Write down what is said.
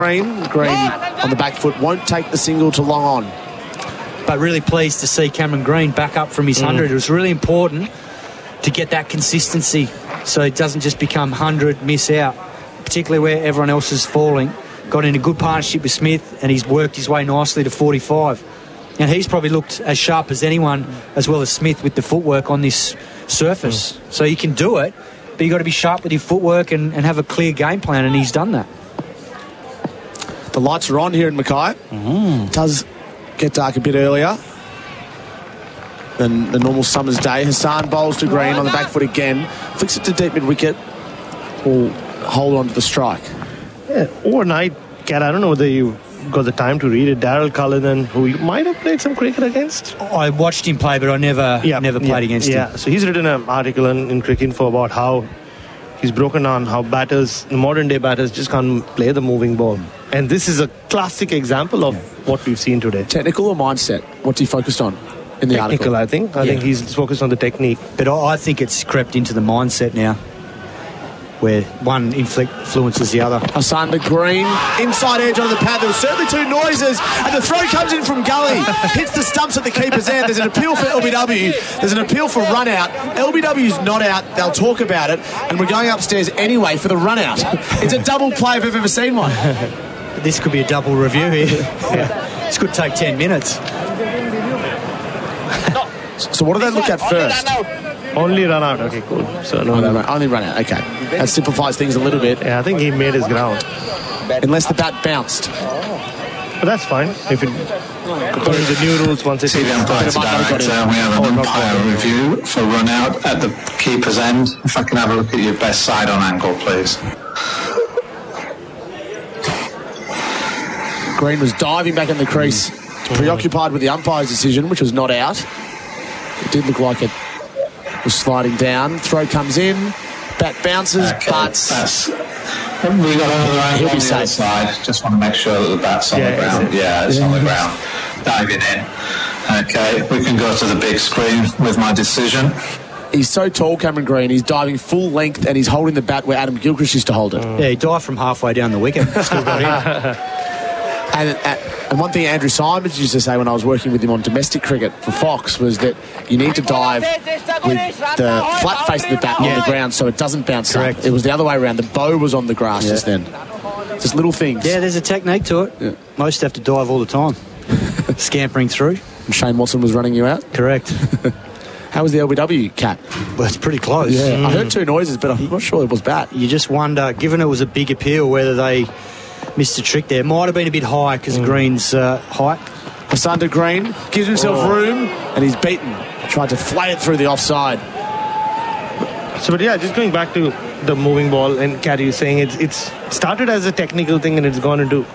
Green on the back foot won't take the single to long on. But really pleased to see Cameron Green back up from his 100. It was really important to get that consistency so it doesn't just become 100, miss out, particularly where everyone else is falling. Got in a good partnership with Smith and he's worked his way nicely to 45. And he's probably looked as sharp as anyone, as well as Smith, with the footwork on this surface. So you can do it, but you've got to be sharp with your footwork and have a clear game plan, and he's done that. The lights are on here in Mackay. It does get dark a bit earlier than the normal summer's day. Hassan bowls to Green on the back foot again. Flicks it to deep mid-wicket. Will hold on to the strike. Yeah, overnight, Kat, I don't know whether you got the time to read it. Daryl Cullinan, who you might have played some cricket against. I watched him play, but I never played against him. Yeah, so he's written an article in Cricket Info about how he's broken down how batters, modern day batters, just can't play the moving ball. And this is a classic example of what we've seen today. Technical or mindset? What's he focused on in the Technical, article? I think he's focused on the technique. But I think it's crept into the mindset now, where one influences the other. Hassan to Green, inside edge on the pad. There were certainly two noises, and the throw comes in from Gully, hits the stumps at the keeper's end. There's an appeal for LBW, there's an appeal for run out. LBW's not out, they'll talk about it, and we're going upstairs anyway for the run out. It's a double play if I've ever seen one. This could be a double review here. This could take 10 minutes. So what do they look at first? Only run out. Okay, cool. So only run out. Okay, that simplifies things a little bit. Yeah, I think he made his ground. Unless the bat bounced. But that's fine. If it according to the new rules, once it hits, we have an umpire review for run out at the keeper's end. If I can have a look at your best side on angle, please. Green was diving back in the crease, preoccupied with the umpire's decision, which was not out. It did look like it was sliding down. Throw comes in, bat bounces, but we got another angle on the safe. other side. Just want to make sure that the bat's on the ground. It's on the ground. Diving in. Okay, we can go to the big screen with my decision. He's so tall, Cameron Green. He's diving full length and he's holding the bat where Adam Gilchrist used to hold it. Yeah, he dived from halfway down the wicket. Still got in. And one thing Andrew Simons used to say when I was working with him on domestic cricket for Fox was that you need to dive with the flat face of the bat on the ground so it doesn't bounce up. It was the other way around. The bow was on the grass just then. Just little things. Yeah, there's a technique to it. Yeah. Most have to dive all the time. Scampering through. And Shane Watson was running you out? Correct. How was the LBW, Cat? Well, it's pretty close. Yeah. I heard two noises, but I'm not sure it was bat. You just wonder, given it was a big appeal, whether they missed a trick there. Might have been a bit high because of Green's height. Hassan to Green gives himself room and he's beaten. Tried to flay it through the offside. So, but yeah, just going back to the moving ball, and Kat, you saying it's started as a technical thing and it's gone into